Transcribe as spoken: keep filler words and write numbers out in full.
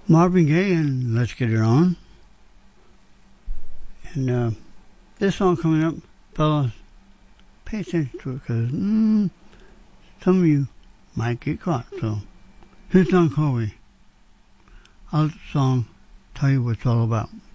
Marvin Gaye and Let's Get It On. And uh, this song coming up, fellas, pay attention to it because mm, some of you might get caught. So here's Don Corey. I'll let the song tell you what it's all about.